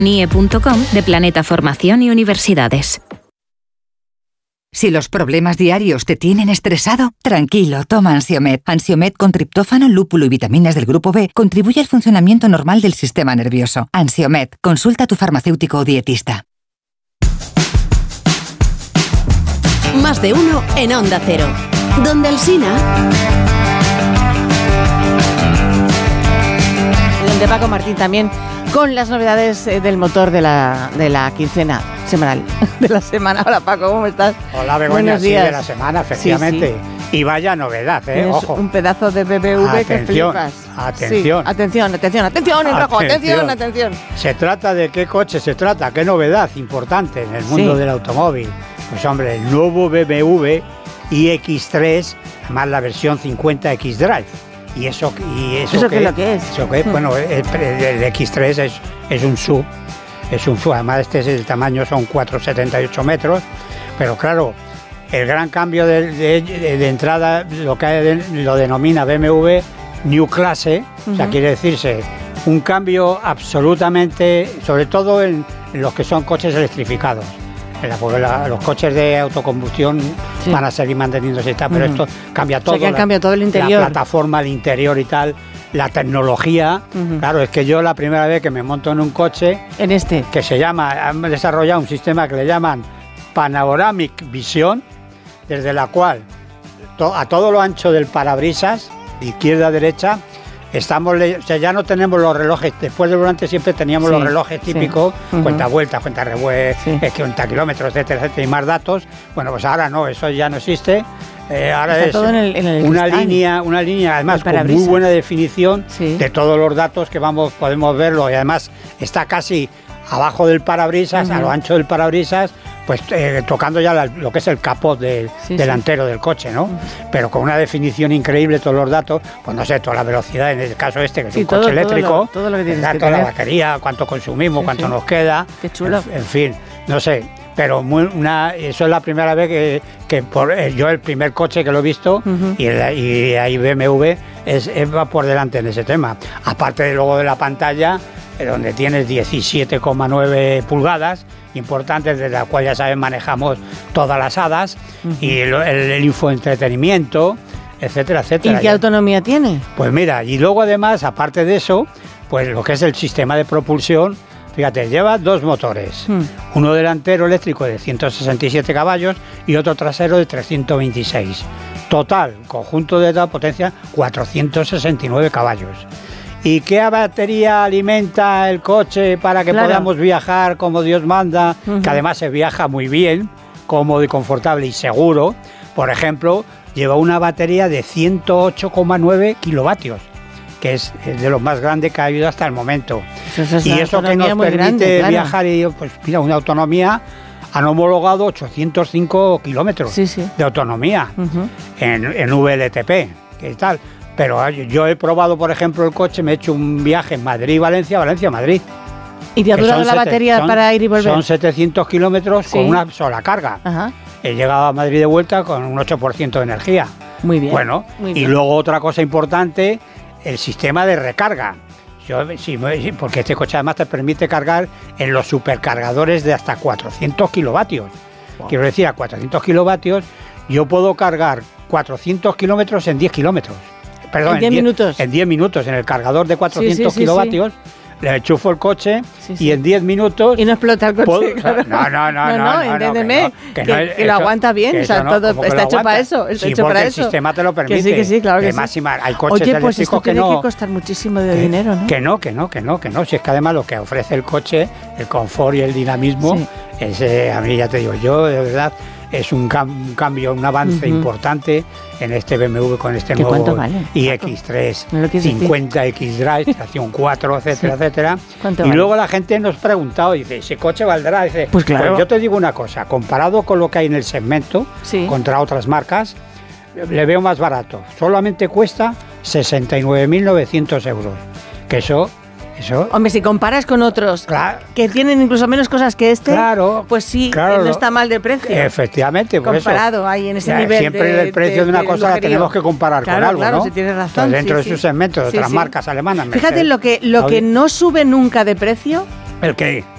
NIE.com de Planeta Formación y Universidades. Si los problemas diarios te tienen estresado, tranquilo, toma Ansiomed. Ansiomed con triptófano, lúpulo y vitaminas del grupo B contribuye al funcionamiento normal del sistema nervioso. Ansiomed, consulta a tu farmacéutico o dietista. Más de uno en Onda Cero. Donde Alsina. De Paco Martín también, con las novedades del motor de la quincena semanal, de la semana. Hola Paco, ¿cómo estás? Hola Begoña, buenos días. Sí, de la semana, efectivamente. Sí. Y vaya novedad, ojo. Un pedazo de BMW que flipas. Atención. Sí. Atención, en rojo, atención. ¿Se trata de qué coche se trata? ¿Qué novedad importante en el mundo del automóvil? Pues hombre, el nuevo BMW iX3, además la versión 50 xDrive. ¿Y eso qué es lo que es? Eso que, bueno, el X3 es un SUV. Es un SUV, además el tamaño son 4,78 metros. Pero claro, el gran cambio de entrada lo denomina BMW New Classe. O sea, quiere decirse un cambio absolutamente, sobre todo en los que son coches electrificados. Porque los coches de autocombustión van a seguir manteniéndose y tal, pero esto cambia todo. O sea, que cambia todo el interior. La plataforma, el interior y tal, la tecnología. Claro, es que yo la primera vez que me monto en un coche, que se llama, han desarrollado un sistema que le llaman Panoramic Vision, desde la cual a todo lo ancho del parabrisas, de izquierda a derecha, ya no tenemos los relojes. Después del volante siempre teníamos los relojes típicos, cuenta vueltas, cuenta cuenta kilómetros, etcétera, y más datos. Bueno, pues ahora no, eso ya no existe. Ahora está es todo en el una línea además con muy buena definición de todos los datos que podemos verlo, y además está casi abajo del parabrisas, a lo ancho del parabrisas, pues tocando ya lo que es el capot delantero del coche, ¿no? Pero con una definición increíble, todos los datos, pues no sé, toda la velocidad, en el caso que es un coche eléctrico, todo lo que tienes que toda la batería, cuánto consumimos, cuánto nos queda. Qué chulo. En fin, no sé, pero eso es la primera vez que yo el primer coche que lo he visto, y ahí BMW va por delante en ese tema. Aparte de luego de la pantalla, donde tienes 17,9 pulgadas, importantes, desde la cual ya saben manejamos todas las hadas, y el infoentretenimiento, etcétera, etcétera. ¿Y qué autonomía tiene? Pues mira, y luego además, aparte de eso, pues lo que es el sistema de propulsión, fíjate, lleva dos motores, uno delantero eléctrico de 167 caballos y otro trasero de 326. Total, conjunto de toda potencia, 469 caballos. ¿Y qué batería alimenta el coche para que podamos viajar como Dios manda? Que además se viaja muy bien, cómodo y confortable y seguro. Por ejemplo, lleva una batería de 108,9 kilovatios, que es de lo más grande que ha habido hasta el momento. Y eso que nos permite viajar, y pues mira, una autonomía, han homologado 805 kilómetros de autonomía en VLTP, que tal. Pero yo he probado, por ejemplo, el coche, me he hecho un viaje en Madrid-Valencia, Valencia-Madrid. ¿Y te ha durado la batería para ir y volver? Son 700 kilómetros con una sola carga. He llegado a Madrid de vuelta con un 8% de energía. Muy bien. Bueno, y luego otra cosa importante, el sistema de recarga. Porque este coche además te permite cargar en los supercargadores de hasta 400 kilovatios. Wow. Quiero decir, a 400 kilovatios yo puedo cargar 400 kilómetros en 10 kilómetros. Perdón, en 10 minutos. En 10 minutos, en el cargador de 400 kilovatios, le enchufo el coche y en y minutos... Y no explota el coche, claro. No, entiéndeme, que lo aguanta bien, o sea, todo está hecho para eso. Sí, porque el sistema te lo permite. Que sí, claro que sí. Hay coches eléctricos pues esto tiene que costar muchísimo de dinero, ¿no? Que no. Si es que además lo que ofrece el coche, el confort y el dinamismo, a mí ya te digo, yo de verdad... Es un cambio, un avance importante en este BMW con este nuevo iX3, 50 xDrive, tracción 4, etcétera, etcétera. Y luego la gente nos ha preguntado, dice, ¿ese coche valdrá? Dice, pues claro. Pues yo te digo una cosa, comparado con lo que hay en el segmento, contra otras marcas, le veo más barato. Solamente cuesta 69.900 euros. Que eso... Hombre, si comparas con otros que tienen incluso menos cosas que pues sí, no está mal de precio. Efectivamente, por comparado ahí en ese nivel. Siempre el precio de una cosa la tenemos que comparar con algo, ¿no? Si tienes razón. Entonces, dentro de su segmento de otras marcas alemanas. Fíjate, lo que no sube nunca de precio. ¿El qué?